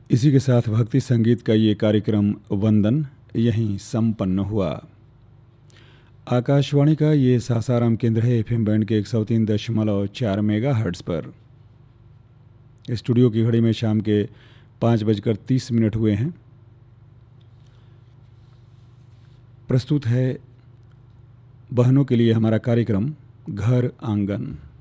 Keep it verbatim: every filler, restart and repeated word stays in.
इसी के साथ भक्ति संगीत का ये कार्यक्रम वंदन यहीं संपन्न हुआ। आकाशवाणी का ये सासाराम केंद्र है एफएम बैंड के एक सौ तीन दशमलव चार मेगा हर्ट्ज पर। स्टूडियो की घड़ी में शाम के पाँच बजकर तीस मिनट हुए हैं। प्रस्तुत है बहनों के लिए हमारा कार्यक्रम घर आंगन।